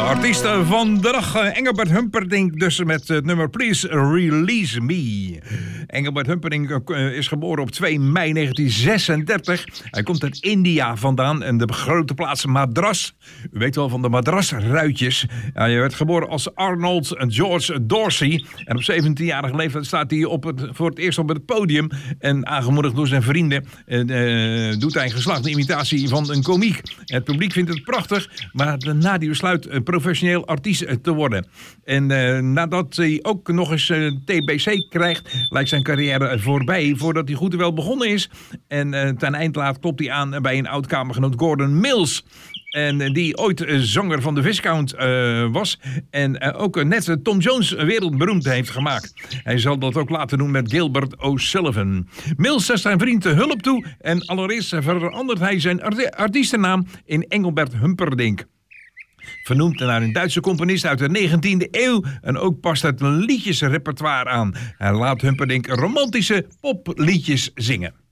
Artiesten van de dag, Engelbert Humperdinck dus met het nummer Please Release Me. Engelbert Humperdinck is geboren op 2 mei 1936. Hij komt uit India vandaan en de grote plaats Madras. U weet wel van de Madras-ruitjes. Hij werd geboren als Arnold George Dorsey. En op 17-jarige leeftijd staat hij voor het eerst op het podium. En aangemoedigd door zijn vrienden doet hij een geslaagde imitatie van een komiek. Het publiek vindt het prachtig, maar daarna die besluit professioneel artiest te worden. En nadat hij ook nog eens TBC krijgt, lijkt zijn carrière voorbij voordat hij goed en wel begonnen is. En ten eind klopt hij aan bij een oud-kamergenoot Gordon Mills. En die ooit zanger van de Viscount was. En ook net Tom Jones wereldberoemd heeft gemaakt. Hij zal dat ook laten doen met Gilbert O'Sullivan. Mills zet zijn vriend de hulp toe. En allereerst verandert hij zijn artiestennaam in Engelbert Humperdinck. Vernoemd naar een Duitse componist uit de 19e eeuw. En ook past het liedjesrepertoire aan. Hij laat Humperdinck romantische popliedjes zingen.